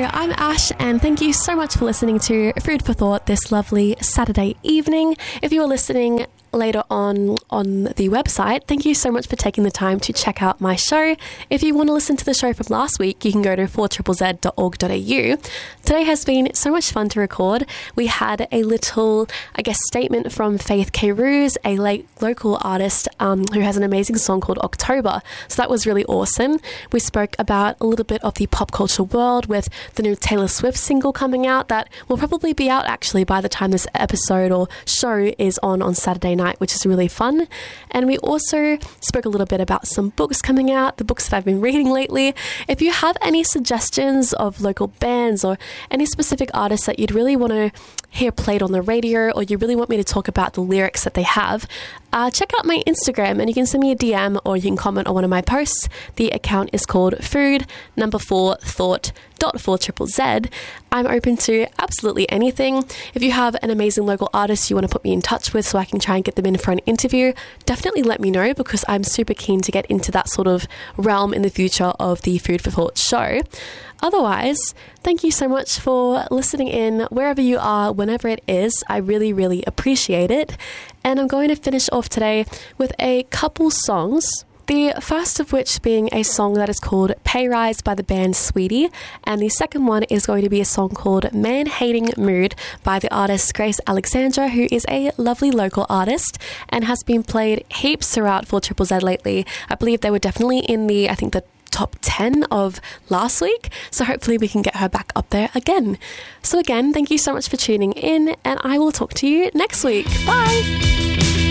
I'm Ash, and thank you so much for listening to Food for Thought this lovely Saturday evening. If you are listening later on the website, thank you so much for taking the time to check out my show. If you want to listen to the show from last week, you can go to 4ZZZ.org.au. Today has been so much fun to record. We had a little, statement from Faith K. Roos, a local artist who has an amazing song called October. So that was really awesome. We spoke about a little bit of the pop culture world with the new Taylor Swift single coming out that will probably be out actually by the time this episode or show is on Saturday night, which is really fun. And we also spoke a little bit about some books coming out, the books that I've been reading lately. If you have any suggestions of local bands or any specific artists that you'd really want to hear played on the radio, or you really want me to talk about the lyrics that they have, check out my Instagram and you can send me a DM or you can comment on one of my posts. The account is called food4thought.4ZZZ. I'm open to absolutely anything. If you have an amazing local artist you want to put me in touch with so I can try and get them in for an interview, definitely let me know, because I'm super keen to get into that sort of realm in the future of the Food for Thought show. Otherwise, thank you so much for listening in wherever you are, whenever it is. I really, really appreciate it. And I'm going to finish off today with a couple songs. The first of which being a song that is called Pay Rise by the band Sweetie, and the second one is going to be a song called Man Hating Mood by the artist Grace Alexandra, who is a lovely local artist and has been played heaps throughout 4ZZZ lately. I believe they were definitely in the top 10 of last week, so hopefully we can get her back up there again. So again, thank you so much for tuning in, and I will talk to you next week. Bye!